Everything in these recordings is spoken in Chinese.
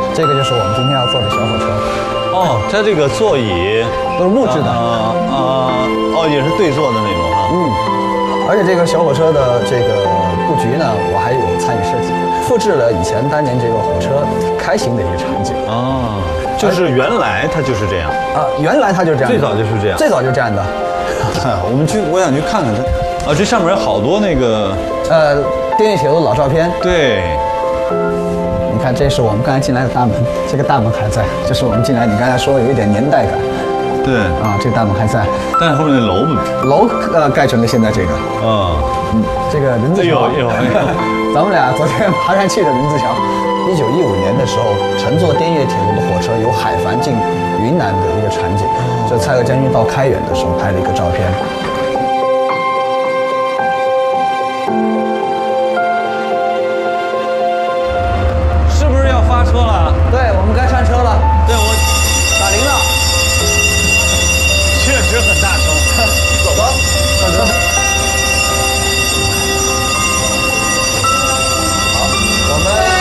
这个就是我们今天要坐的小火车。 哦，它这个座椅都是木质的。 也是对坐的那种哈。 而且这个小火车的这个布局呢，我还有参与设计，复制了以前当年这个火车开行的一个场景。 就是原来它就是这样原来它就是这样， 最早就是这样， 最早就这样的。 我想去看看它。这上面有好多那个滇越铁路老照片。 对， 你看，这是我们刚才进来的大门，这个大门还在，就是我们进来，你刚才说有一点年代感。 对这个大门还在， 但是后面的楼盖成了现在这个。这个人字桥。咱们俩昨天爬上去的人字桥。1915年的时候，乘坐滇越铁路的火车由海防进云南的一个场景，这蔡锷将军到开远的时候拍了一个照片。 是不是要发车了？ 对，我们该上车了。 对，我打铃了。 确实很大声。 走吧，上车。好，我们。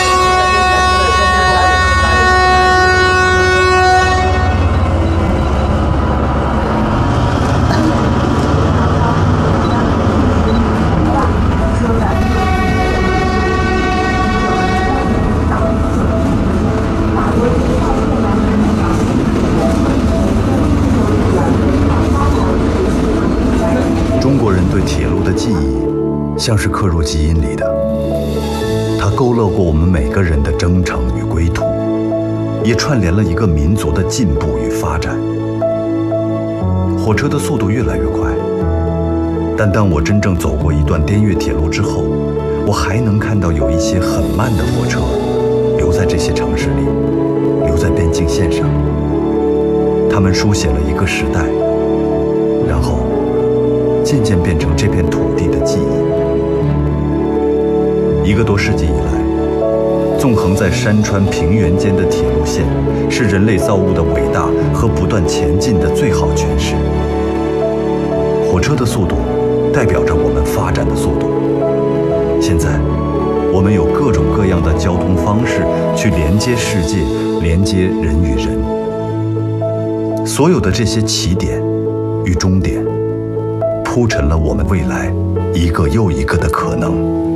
中国人对铁路的记忆，像是刻入基因里的。它勾勒过我们每个人的征程与归途，也串联了一个民族的进步与发展。火车的速度越来越快，但当我真正走过一段滇越铁路之后，我还能看到有一些很慢的火车留在这些城市里，留在边境线上。他们书写了一个时代，然后渐渐变成这片土地的记忆。1个多世纪以来，纵横在山川平原间的铁路线，是人类造物的伟大和不断前进的最好诠释。火车的速度代表着我们发展的速度。现在，我们有各种各样的交通方式去连接世界，连接人与人。所有的这些起点与终点，铺陈了我们未来一个又一个的可能。